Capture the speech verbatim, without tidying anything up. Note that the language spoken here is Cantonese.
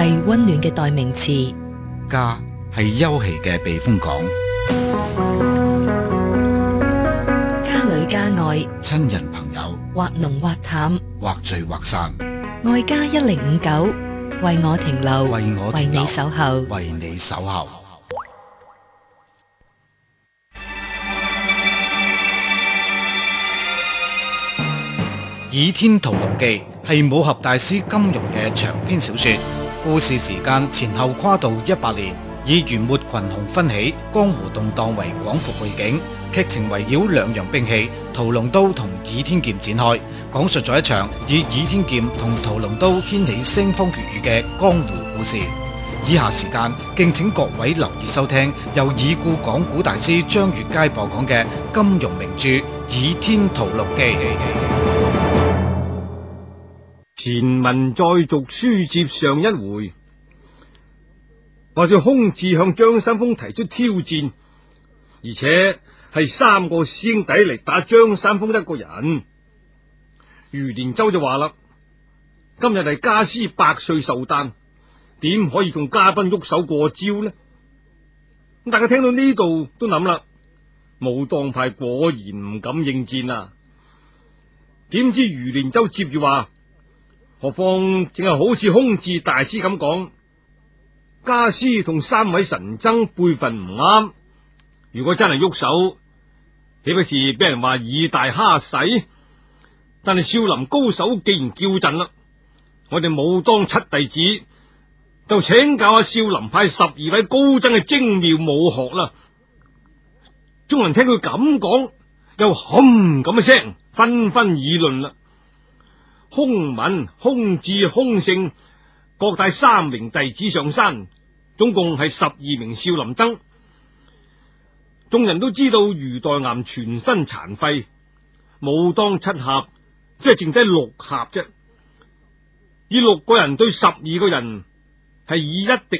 係溫暖嘅代名詞， 家係休憩嘅避風港， 家裏家外， 親人朋友， 或濃或淡， 或聚或散。 愛家一零五九，為我停留， 為我停留， 為你守候， 為你守候。《倚天屠龍記》係武俠大師金庸嘅長篇小說，故事時間前後跨度一百年，以元末群雄紛起、江湖動盪為廣闊背景，劇情圍繞兩樣兵器屠龍刀同倚天劍展開，講述咗一場以倚天劍同屠龍刀掀起腥風血雨嘅江湖故事。以下時間敬請各位留意收聽由已故講古大師張月佳播講嘅金庸名著《倚天屠龍記》。 前文再續，書接上一回，話說空智向張三豐提出挑戰，而且係三個師兄弟嚟打張三豐一個人。余連洲就話啦：今日係家師百歲壽誕，點可以同嘉賓喐手過招呢？咁大家聽到呢度都諗啦，武當派果然唔敢應戰啊！點知余連洲接住話：何況淨係好似空智大師咁講，家師同三位神僧輩分唔啱，如果真係喐手，豈不是俾人話以大蝦細？但係少林高手既然叫陣啦，我哋武當七弟子就請教下少林派十二位高僧嘅精妙武學啦。眾人聽佢咁講，又冚咁嘅聲，紛紛議論啦。空敏、空智、空勝各帶三名弟子上山，總共係十二名少林僧。眾人都知道余代岩全身殘廢，武當七俠即係剩低六俠啫。以六個人對十二個人，係以一敵